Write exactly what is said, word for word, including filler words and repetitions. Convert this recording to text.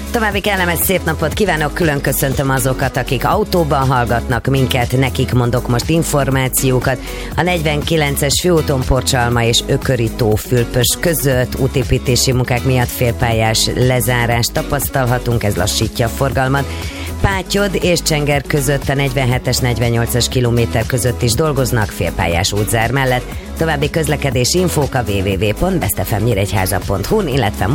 További kellemes szép napot kívánok, külön köszöntöm azokat, akik autóban hallgatnak minket, nekik mondok most információkat. A negyvenkilences főúton Porcsalma és Ököri tó Fülpös között útépítési munkák miatt félpályás lezárást tapasztalhatunk, ez lassítja a forgalmat. Pátyod és Csenger között a negyvenhetes negyvennyolcas kilométer között is dolgoznak félpályás útzár mellett. További közlekedési infók a double-u double-u double-u pont best f m nyíregyháza pont hu-n, illetve